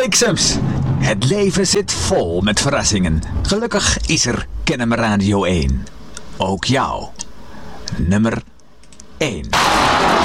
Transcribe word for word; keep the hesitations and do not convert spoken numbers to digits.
bliksems! Het leven zit vol met verrassingen. Gelukkig is er Kennemer Radio één. Ook jou. Nummer één.